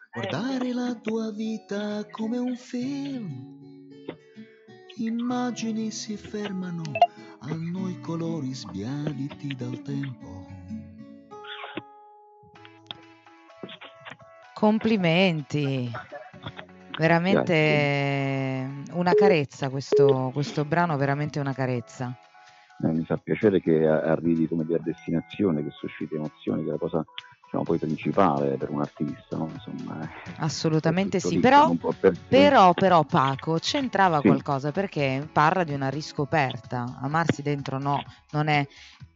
guardare la tua vita come un film. Immagini si fermano a noi colori sbiaditi dal tempo. Complimenti, veramente una carezza questo brano, veramente una carezza. Mi fa piacere che arrivi come dire, a destinazione, che susciti emozioni, che è la cosa diciamo, poi principale per un artista, no? Insomma, Assolutamente sì, lì, però Paco c'entrava sì. qualcosa, perché parla di una riscoperta. Amarsi dentro no, non è...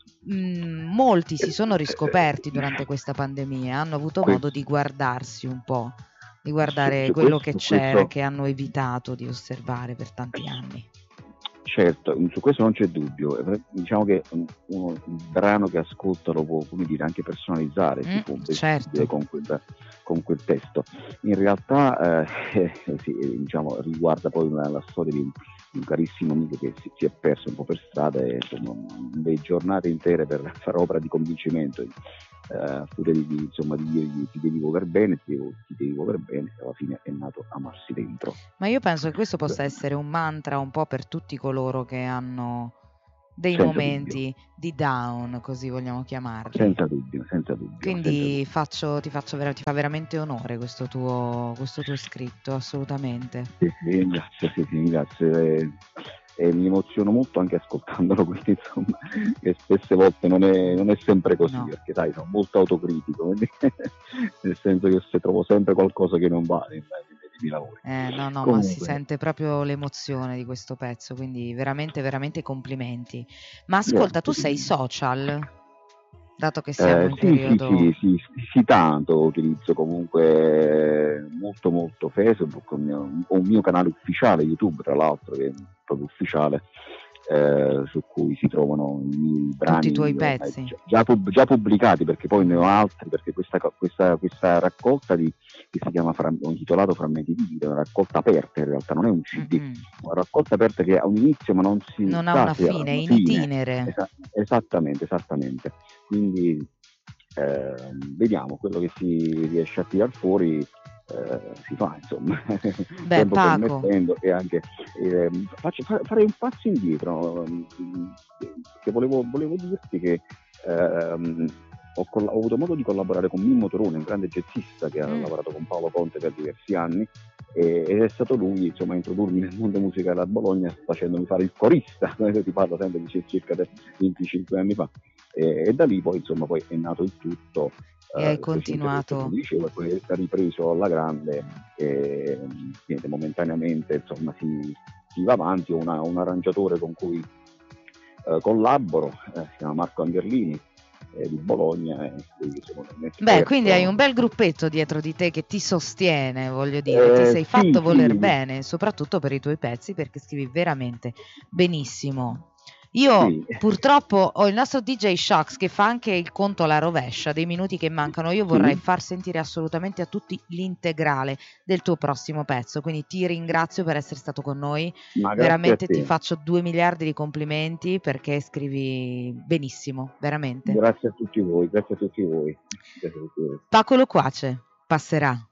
molti si sono riscoperti durante questa pandemia, hanno avuto modo di guardarsi un po', di guardare quello che c'era, che hanno evitato di osservare per tanti anni. Certo, su questo non c'è dubbio. Diciamo che un brano che ascolta lo può, come dire, anche personalizzare, si può vestire con quel testo. In realtà sì, diciamo, riguarda poi la storia di un carissimo amico che si è perso un po' per strada e insomma, le giornate intere per fare opera di convincimento. Insomma, di dirgli ti devi voler bene, ti devi voler bene, e alla fine è nato Amarsi dentro. Ma io penso che questo possa essere un mantra un po' per tutti coloro che hanno dei momenti di down, così vogliamo chiamarli. Senza dubbio. Quindi ti fa veramente onore questo tuo scritto, assolutamente. Sì, grazie. E mi emoziono molto anche ascoltandolo, quindi insomma, che spesse volte non è sempre così, no. Perché sai, sono molto autocritico, quindi, nel senso che se trovo sempre qualcosa che non va nei miei lavori. No, comunque, ma si sente proprio l'emozione di questo pezzo, quindi veramente, veramente complimenti. Ma ascolta, tu sei social? Dato che siamo in periodo... Sì, tanto utilizzo comunque molto Facebook, ho un mio canale ufficiale YouTube, tra l'altro, che è proprio ufficiale, su cui si trovano i brani, tutti i tuoi pezzi già pubblicati, perché poi ne ho altri, perché questa raccolta che si chiama intitolato Frammenti di Vita, è una raccolta aperta, in realtà non è un CD, una raccolta aperta che ha un inizio ma non ha una fine, è in itinere. Esattamente, quindi vediamo quello che si riesce a tirar fuori. Si fa, insomma. Beh, Paco, e anche farei un passo indietro, che volevo dirti che ho avuto modo di collaborare con Mimmo Torone, un grande jazzista che ha lavorato con Paolo Conte per diversi anni, ed è stato lui, insomma, a introdurmi nel mondo musicale a Bologna, facendomi fare il corista. Ti parlo sempre di circa 25 anni fa, e da lì poi è nato il tutto. E hai continuato. Dicevo, poi è ripreso alla grande, e momentaneamente insomma si va avanti. Ho un arrangiatore con cui collaboro, si chiama Marco Anderlini, di Bologna. Beh, quindi hai un bel gruppetto dietro di te che ti sostiene, voglio dire, ti sei fatto voler bene, soprattutto per i tuoi pezzi, perché scrivi veramente benissimo. Io purtroppo ho il nostro DJ Shocks che fa anche il conto alla rovescia dei minuti che mancano. Io vorrei far sentire assolutamente a tutti l'integrale del tuo prossimo pezzo, quindi ti ringrazio per essere stato con noi. Veramente ti faccio 2 miliardi di complimenti, perché scrivi benissimo, veramente. Grazie a tutti voi. Paco Loquace passerà.